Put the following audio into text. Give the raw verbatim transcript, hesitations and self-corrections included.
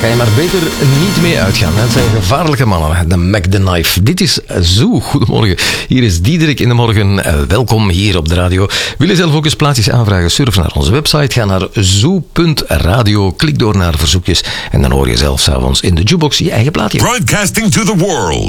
kan je maar beter niet mee uitgaan. Het zijn gevaarlijke mannen, de Mac the Knife. Dit is Zoo. Goedemorgen. Hier is Diederik in de morgen. Welkom hier op de radio. Wil je zelf ook eens plaatjes aanvragen? Surf naar onze website. Ga naar zoo punt radio. Klik door naar verzoekjes. En dan hoor je zelf 's avonds in de jukebox je eigen plaatje. Broadcasting to the world.